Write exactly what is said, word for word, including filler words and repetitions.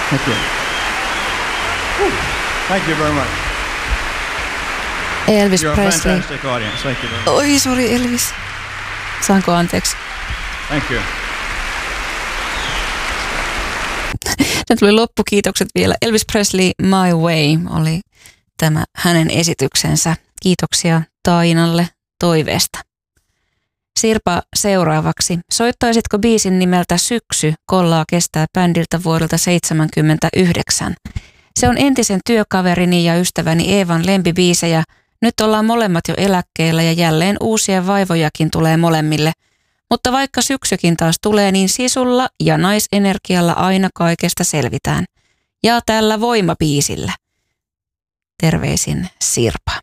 Thank you. Thank you very much. Elvis You're Presley. a fantastic audience. Thank you very much. Oi, sori Elvis. Saanko anteeksi? Thank you. Nyt tuli loppukiitokset vielä. Elvis Presley, My Way oli tämä hänen esityksensä. Kiitoksia Tainalle toiveesta. Sirpa seuraavaksi. Soittaisitko biisin nimeltä Syksy? Kollaa kestää bändiltä vuodelta seitsemänkymmentäyhdeksän. Se on entisen työkaverini ja ystäväni Eevan lempibiisejä. Nyt ollaan molemmat jo eläkkeellä ja jälleen uusia vaivojakin tulee molemmille. Mutta vaikka syksykin taas tulee, niin sisulla ja naisenergialla aina kaikesta selvitään. Ja tällä voimabiisillä. Terveisin Sirpa.